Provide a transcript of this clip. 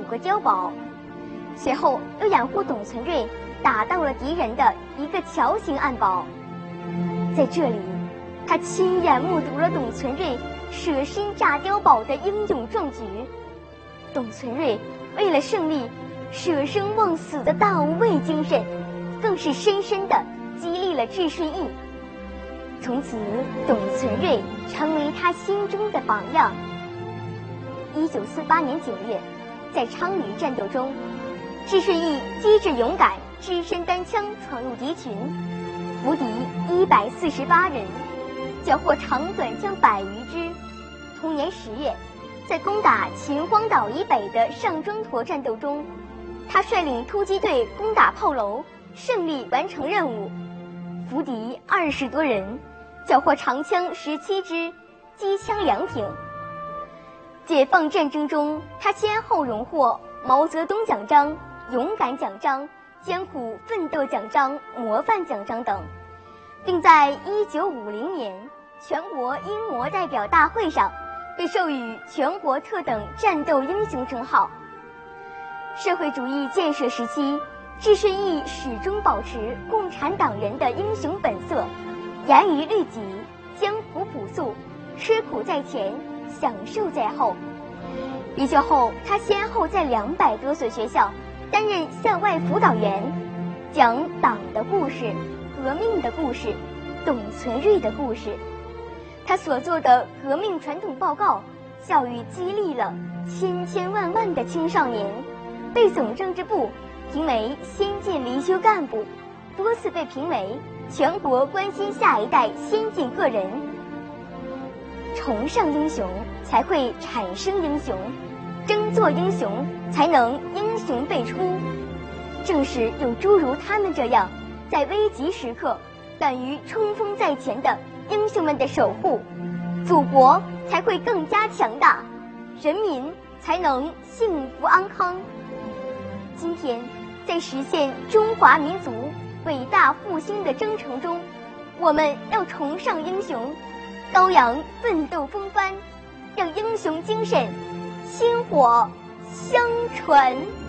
5个碉堡，随后又掩护董存瑞打到了敌人的一个桥形暗堡。在这里，他亲眼目睹了董存瑞舍身炸碉堡的英勇壮举。董存瑞为了胜利舍生忘死的大无畏精神，更是深深地激励了智顺义。从此，董存瑞成为他心中的榜样。1948年9月，在昌黎战斗中，智顺义机智勇敢，只身单枪闯入敌群，俘敌148人，缴获长短枪100余支。同年10月，在攻打秦皇岛以北的上庄坨战斗中，他率领突击队攻打炮楼，胜利完成任务，俘敌20多人，缴获长枪17支，机枪2挺。解放战争中，他先后荣获毛泽东奖章、勇敢奖章、艰苦奋斗奖章、模范奖章等，并在1950年全国英模代表大会上被授予全国特等战斗英雄称号。社会主义建设时期，智顺义始终保持共产党人的英雄本色，严于律己，艰苦朴素，吃苦在前，享受在后。离休后，他先后在200多所学校担任校外辅导员，讲党的故事、革命的故事、董存瑞的故事。他所做的革命传统报告，教育激励了千千万万的青少年，被总政治部评为先进离休干部，多次被评为全国关心下一代先进个人。崇尚英雄，才会产生英雄；争做英雄，才能英雄辈出。正是有诸如他们这样，在危急时刻敢于冲锋在前的英雄们的守护，祖国才会更加强大，人民才能幸福安康。今天，在实现中华民族伟大复兴的征程中，我们要崇尚英雄，高扬奋斗风帆，让英雄精神薪火相传。